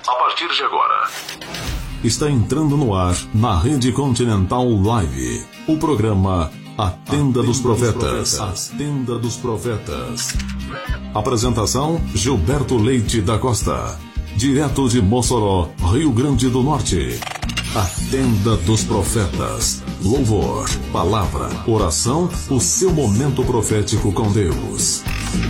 a partir de agora. Está entrando no ar, na Rede Continental Live, o programa A Tenda dos Profetas. A Tenda dos Profetas. Apresentação: Gilberto Leite da Costa. Direto de Mossoró, Rio Grande do Norte. A Tenda dos Profetas. Louvor, palavra, oração, o seu momento profético com Deus.